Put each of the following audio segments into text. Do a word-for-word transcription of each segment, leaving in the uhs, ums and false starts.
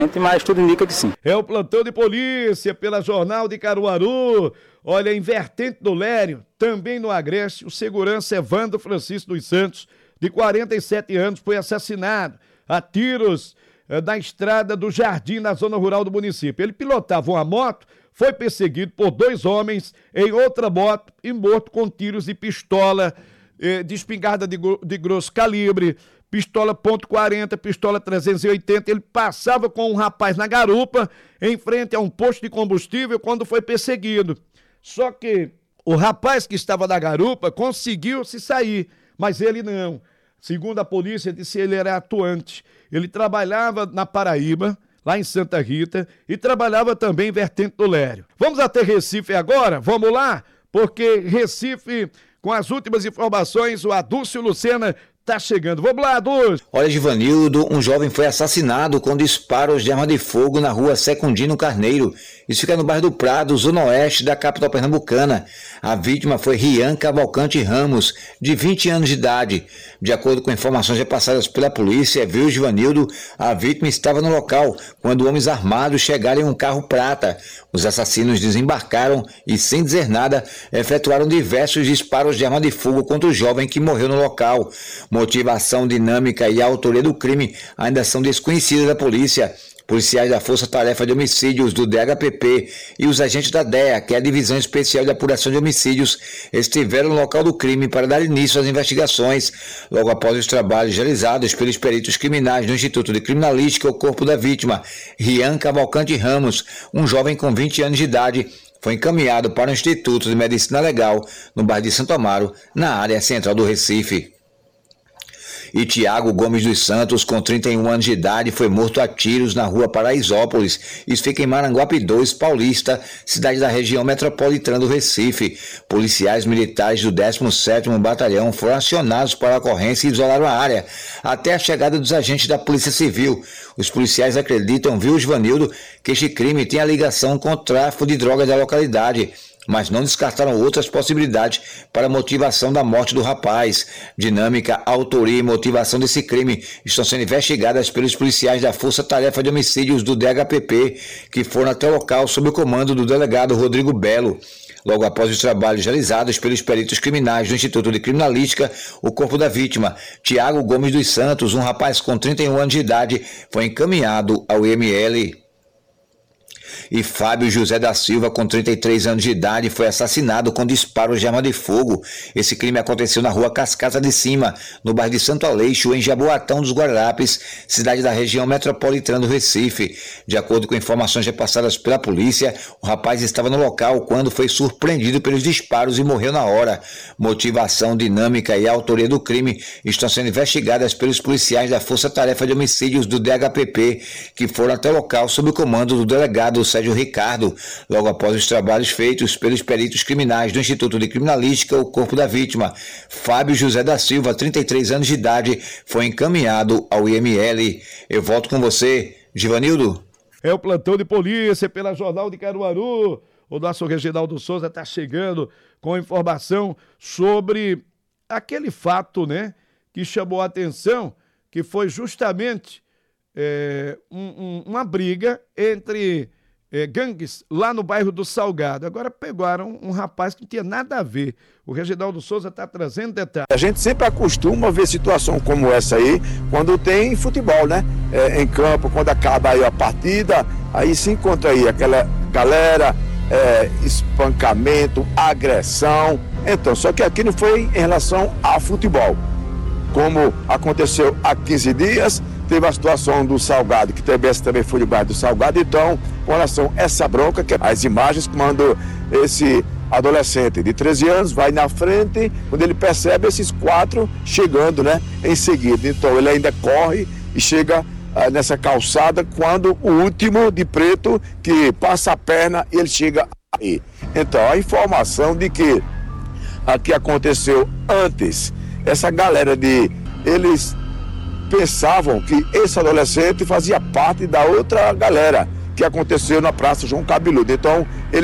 Mas tudo indica que sim. É o plantão de polícia pela Jornal de Caruaru. Olha, em Vertente do Lério, também no Agreste, o segurança Evandro Francisco dos Santos, de quarenta e sete anos, foi assassinado a tiros eh, na estrada do Jardim, na zona rural do município. Ele pilotava uma moto, foi perseguido por dois homens em outra moto e morto com tiros de pistola, eh, de espingarda de, de grosso calibre, pistola ponto quarenta, pistola trezentos e oitenta. Ele passava com um rapaz na garupa, em frente a um posto de combustível, quando foi perseguido. Só que o rapaz que estava na garupa conseguiu se sair, mas ele não. Segundo a polícia, disse ele era atuante. Ele trabalhava na Paraíba, lá em Santa Rita, e trabalhava também em Vertente do Lério. Vamos até Recife agora? Vamos lá? Porque Recife, com as últimas informações, o Adúcio Lucena tá chegando. Vamos lá, Adúcio. Olha, Givanildo, um jovem foi assassinado com disparos de arma de fogo na rua Secundino Carneiro. Isso fica no bairro do Prado, zona oeste da capital pernambucana. A vítima foi Rian Cavalcante Ramos, de vinte anos de idade. De acordo com informações repassadas pela polícia, viu, Givanildo, a vítima estava no local quando homens armados chegaram em um carro prata. Os assassinos desembarcaram e, sem dizer nada, efetuaram diversos disparos de arma de fogo contra o jovem que morreu no local. Motivação, dinâmica e a autoria do crime ainda são desconhecidas da polícia. Policiais da Força Tarefa de Homicídios do D H P P e os agentes da D E A, que é a Divisão Especial de Apuração de Homicídios, estiveram no local do crime para dar início às investigações. Logo após os trabalhos realizados pelos peritos criminais do Instituto de Criminalística, o corpo da vítima, Rian Cavalcante Ramos, um jovem com vinte anos de idade, foi encaminhado para o Instituto de Medicina Legal, no bairro de Santo Amaro, na área central do Recife. E Tiago Gomes dos Santos, com trinta e um anos de idade, foi morto a tiros na rua Paraisópolis. Isso fica em Maranguape dois, Paulista, cidade da região metropolitana do Recife. Policiais militares do décimo sétimo Batalhão foram acionados para a ocorrência e isolaram a área, até a chegada dos agentes da Polícia Civil. Os policiais acreditam, viu, Givanildo, que este crime tem a ligação com o tráfico de drogas da localidade, mas não descartaram outras possibilidades para a motivação da morte do rapaz. Dinâmica, autoria e motivação desse crime estão sendo investigadas pelos policiais da Força Tarefa de Homicídios do D H P P, que foram até o local sob o comando do delegado Rodrigo Belo. Logo após os trabalhos realizados pelos peritos criminais do Instituto de Criminalística, o corpo da vítima, Tiago Gomes dos Santos, um rapaz com trinta e um anos de idade, foi encaminhado ao I M L. E Fábio José da Silva, com trinta e três anos de idade, foi assassinado com disparos de arma de fogo. Esse crime aconteceu na rua Cascata de Cima, no bairro de Santo Aleixo, em Jaboatão dos Guararapes, cidade da região metropolitana do Recife. De acordo com informações repassadas pela polícia, o rapaz estava no local quando foi surpreendido pelos disparos e morreu na hora. Motivação, dinâmica e autoria do crime estão sendo investigadas pelos policiais da Força Tarefa de Homicídios do D H P P, que foram até o local sob o comando do delegado Sérgio Ricardo. Logo após os trabalhos feitos pelos peritos criminais do Instituto de Criminalística, o corpo da vítima, Fábio José da Silva, trinta e três anos de idade, foi encaminhado ao I M L. Eu volto com você, Givanildo. É o plantão de polícia pela Jornal de Caruaru. O nosso Reginaldo Souza está chegando com informação sobre aquele fato, né, que chamou a atenção, que foi justamente é, um, um, uma briga entre É, gangues lá no bairro do Salgado. Agora pegaram um rapaz que não tinha nada a ver. O Reginaldo Souza está trazendo detalhes. A gente sempre acostuma ver situação como essa aí quando tem futebol, né? É, em campo, quando acaba aí a partida, aí se encontra aí aquela galera, é, espancamento, agressão. Então, só que aqui não foi em relação a futebol. Como aconteceu há quinze dias, teve a situação do Salgado, que também, também foi do bairro do Salgado. Então, com relação a essa bronca, que as imagens quando esse adolescente de treze anos vai na frente, quando ele percebe esses quatro chegando, né, em seguida. Então, ele ainda corre e chega ah, nessa calçada, quando o último de preto, que passa a perna, e ele chega aí. Então, a informação de que aqui aconteceu antes, essa galera de... eles pensavam que esse adolescente fazia parte da outra galera que aconteceu na Praça João Cabeludo. Então, eles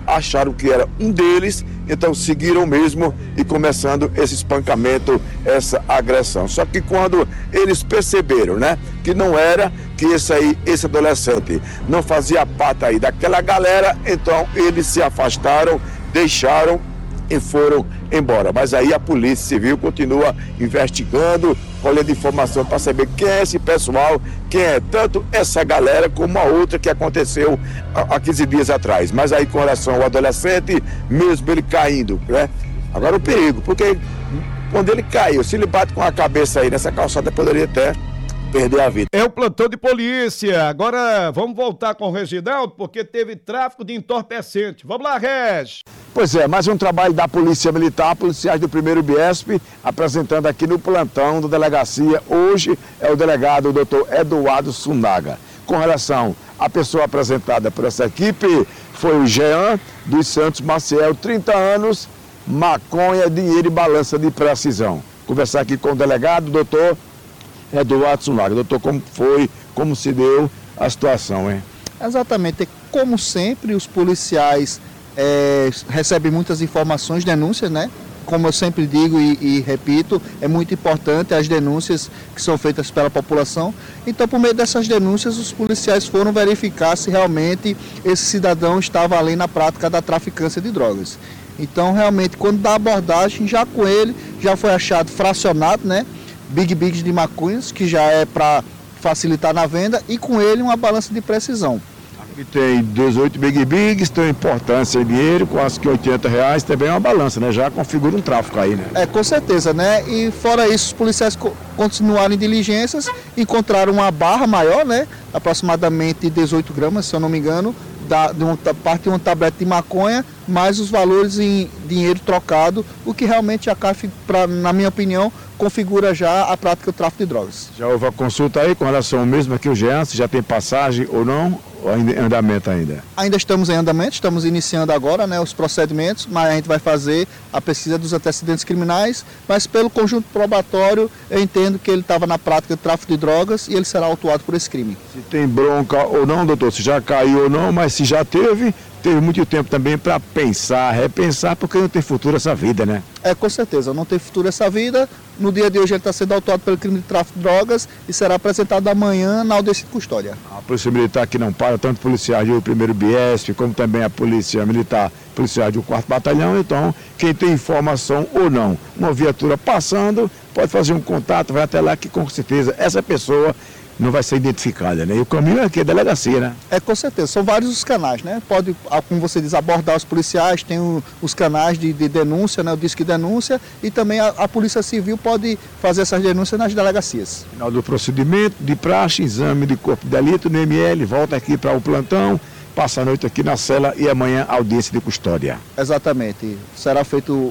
acharam que era um deles, então seguiram mesmo e começando esse espancamento, essa agressão. Só que quando eles perceberam, né, que não era, que esse aí, esse adolescente não fazia parte aí daquela galera, então eles se afastaram, deixaram e foram embora. Mas aí a Polícia Civil continua investigando, colhendo informação para saber quem é esse pessoal, quem é tanto essa galera como a outra que aconteceu há quinze dias atrás. Mas aí com relação ao adolescente, mesmo ele caindo, né? Agora o perigo, porque quando ele caiu, se ele bate com a cabeça aí nessa calçada, poderia até perder a vida. É o plantão de polícia. Agora vamos voltar com o Reginaldo, porque teve tráfico de entorpecente. Vamos lá, Reg. Pois é, mais um trabalho da Polícia Militar, policiais do primeiro Biesp, apresentando aqui no plantão da delegacia. Hoje é o delegado, o doutor Eduardo Sunaga. Com relação à pessoa apresentada por essa equipe, foi o Jean dos Santos Maciel, trinta anos, maconha, dinheiro e balança de precisão. Conversar aqui com o delegado, doutor Eduardo Sunaga. Doutor, como foi, como se deu a situação, hein? Exatamente, como sempre, os policiais é, recebem muitas informações, denúncias, né? Como eu sempre digo e, e repito, é muito importante as denúncias que são feitas pela população. Então, por meio dessas denúncias, os policiais foram verificar se realmente esse cidadão estava ali na prática da traficância de drogas. Então, realmente, quando dá abordagem, já com ele, já foi achado fracionado, né? Big Bigs de maconhas, que já é para facilitar na venda, e com ele uma balança de precisão. Aqui tem dezoito Big Bigs, tem importância em dinheiro, quase que oitenta reais, também é uma balança, né? Já configura um tráfico aí, né? É, com certeza, né? E fora isso, os policiais co continuaram em diligências, encontraram uma barra maior, né? Aproximadamente dezoito gramas, se eu não me engano, da, de uma parte de um tablete de maconha, mais os valores em dinheiro trocado, o que realmente a C A F, pra, na minha opinião, configura já a prática do tráfico de drogas. Já houve a consulta aí com relação ao mesmo aqui o Jean, se já tem passagem ou não, ou ainda em andamento ainda? Ainda estamos em andamento, estamos iniciando agora, né, os procedimentos, mas a gente vai fazer a pesquisa dos antecedentes criminais, mas pelo conjunto probatório eu entendo que ele estava na prática do tráfico de drogas e ele será autuado por esse crime. Se tem bronca ou não, doutor, se já caiu ou não, mas se já teve, teve muito tempo também para pensar, repensar, porque não tem futuro essa vida, né? É, com certeza, não tem futuro essa vida. No dia de hoje ele está sendo autuado pelo crime de tráfico de drogas e será apresentado amanhã na audiência de custódia. A Polícia Militar que não para, tanto policiais do primeiro Biesp, como também a Polícia Militar, policiais do quarto Batalhão, então quem tem informação ou não, uma viatura passando, pode fazer um contato, vai até lá que com certeza essa pessoa não vai ser identificada, né? E o caminho é aqui, a delegacia, né? É, com certeza, são vários os canais, né? Pode, como você diz, abordar os policiais, tem o, os canais de, de denúncia, né? O Disque Denúncia, e também a, a Polícia Civil pode fazer essas denúncias nas delegacias. Final do procedimento, de praxe, exame de corpo de delito no M L, volta aqui para o plantão, passa a noite aqui na cela e amanhã audiência de custódia. Exatamente, será feito...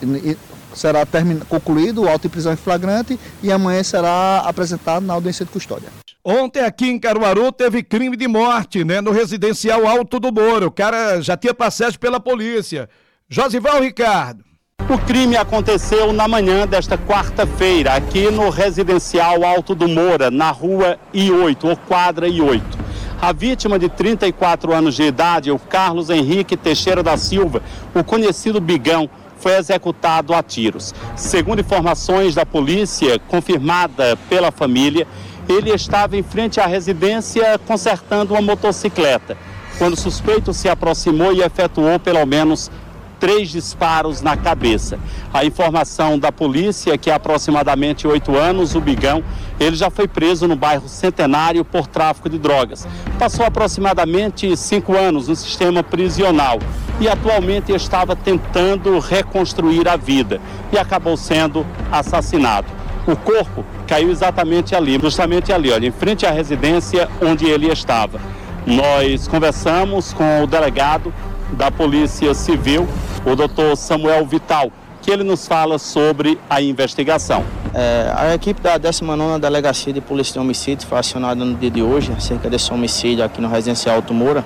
será termin... concluído o auto de prisão em flagrante e amanhã será apresentado na audiência de custódia. Ontem aqui em Caruaru teve crime de morte, né? No residencial Alto do Moro. O cara já tinha passagem pela polícia. Josival Ricardo. O crime aconteceu na manhã desta quarta-feira, aqui no residencial Alto do Moura, na rua I oito, ou quadra I oito. A vítima de trinta e quatro anos de idade, o Carlos Henrique Teixeira da Silva, o conhecido Bigão, foi executado a tiros. Segundo informações da polícia, confirmada pela família, ele estava em frente à residência consertando uma motocicleta, quando o suspeito se aproximou e efetuou pelo menos três disparos na cabeça. A informação da polícia é que há aproximadamente oito anos, o Bigão, ele já foi preso no bairro Centenário por tráfico de drogas. Passou aproximadamente cinco anos no sistema prisional e atualmente estava tentando reconstruir a vida e acabou sendo assassinado. O corpo caiu exatamente ali, justamente ali, olha, em frente à residência onde ele estava. Nós conversamos com o delegado da Polícia Civil, o doutor Samuel Vital, que ele nos fala sobre a investigação. É, a equipe da décima nona Delegacia de Polícia de Homicídio foi acionada no dia de hoje, acerca desse homicídio aqui no residencial Alto Moura.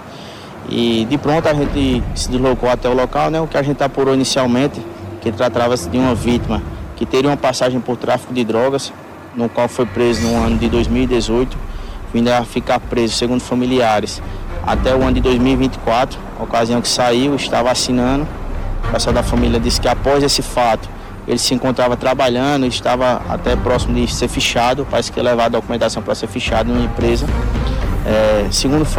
E de pronto a gente se deslocou até o local, né? O que a gente apurou inicialmente, que tratava-se de uma vítima que teria uma passagem por tráfico de drogas, no qual foi preso no ano de dois mil e dezoito, vindo a ficar preso, segundo familiares, até o ano de dois mil e vinte e quatro, ocasião que saiu, estava assinando. O pessoal da família disse que após esse fato, ele se encontrava trabalhando, estava até próximo de ser fichado, parece que ia levar a documentação para ser fichado numa empresa. É, segundo